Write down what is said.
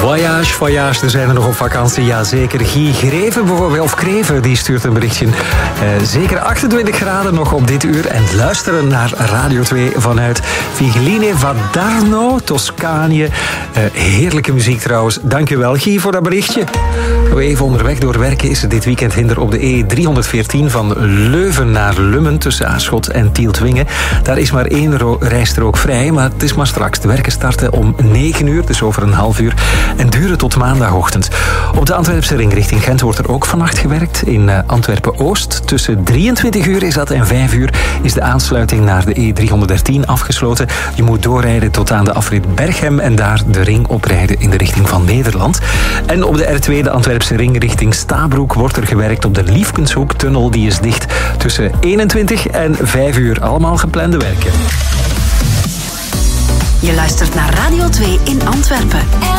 Voyage, voyage, er zijn er nog op vakantie. Jazeker. Guy Greven bijvoorbeeld, of Kreven, die stuurt een berichtje. Zeker 28 graden nog op dit uur. En luisteren naar Radio 2 vanuit Figline Vadarno, Toscanië. Heerlijke muziek trouwens. Dankjewel Guy voor dat berichtje. Even onderweg doorwerken is er dit weekend hinder op de E314 van Leuven naar Lummen tussen Aarschot en Tieltwingen. Daar is maar 1 rijstrook vrij, maar het is maar straks. De werken starten om 9 uur, dus over een half uur. En duren tot maandagochtend. Op de Antwerpse ring richting Gent wordt er ook vannacht gewerkt. In Antwerpen-Oost. Tussen 23 uur is dat en 5 uur is de aansluiting naar de E313 afgesloten. Je moet doorrijden tot aan de afrit Berchem en daar de ring oprijden in de richting van Nederland. En op de R2, de Antwerpse ring richting Stabroek, wordt er gewerkt op de Liefkenshoek-tunnel. Die is dicht tussen 21 en 5 uur. Allemaal geplande werken. Je luistert naar Radio 2 in Antwerpen.